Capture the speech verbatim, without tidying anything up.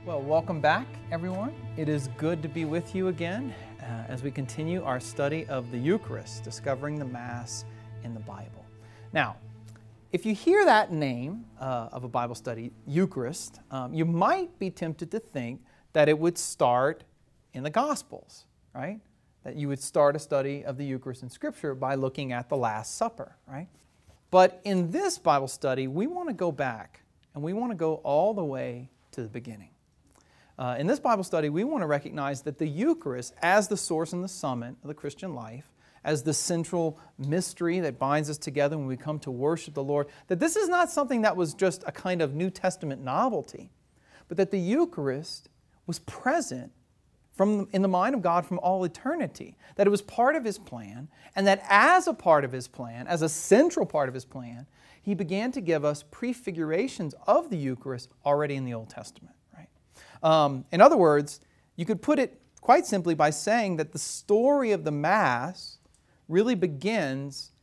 Well, welcome back, everyone. It is good to be with you again uh, as we continue our study of the Eucharist, discovering the Mass in the Bible. Now, if you hear that name uh, of a Bible study, Eucharist, um, you might be tempted to think that it would start in the Gospels, right? That you would start a study of the Eucharist in Scripture by looking at the Last Supper, right? But in this Bible study, we want to go back and we want to go all the way to the beginning. Uh, in this Bible study, we want to recognize that the Eucharist, as the source and the summit of the Christian life, as the central mystery that binds us together when we come to worship the Lord, that this is not something that was just a kind of New Testament novelty, but that the Eucharist was present from, in the mind of God from all eternity, that it was part of His plan, and that as a part of His plan, as a central part of His plan, He began to give us prefigurations of the Eucharist already in the Old Testament. Um, in other words, you could put it quite simply by saying that the story of the Mass really begins